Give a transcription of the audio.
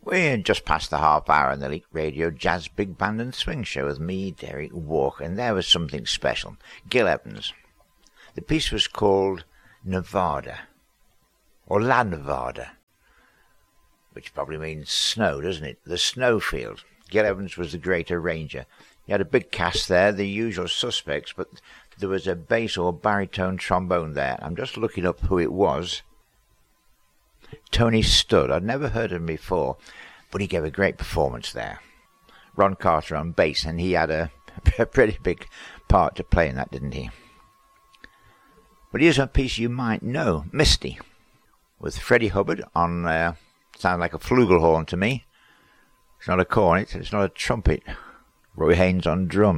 We're just past the half hour on the Leak Radio Jazz Big Band and Swing Show with me, Derek Walker, and there was something special. Gil Evans. The piece was called Nevada, or La Nevada, which probably means snow, doesn't it? The Snowfield. Gil Evans was the great arranger. He had a big cast there, the usual suspects, but there was a bass or baritone trombone there. I'm just looking up who it was. Tony Studd. I'd never heard of him before, but he gave a great performance there. Ron Carter on bass, and he had a pretty big part to play in that, didn't he? But here's a piece you might know, Misty, with Freddie Hubbard on, sounds like a flugelhorn to me. It's not a cornet, it's not a trumpet. Roy Haynes on drums.